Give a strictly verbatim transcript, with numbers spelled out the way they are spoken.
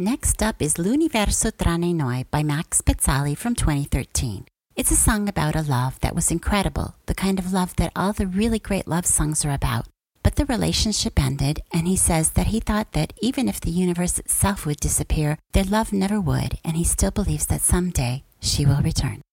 Next up is L'Universo Tranne Noi by Max Pezzali from twenty thirteen. It's a song about a love that was incredible, the kind of love that all the really great love songs are about. But the relationship ended, and he says that he thought that even if the universe itself would disappear, their love never would, and he still believes that someday she will return.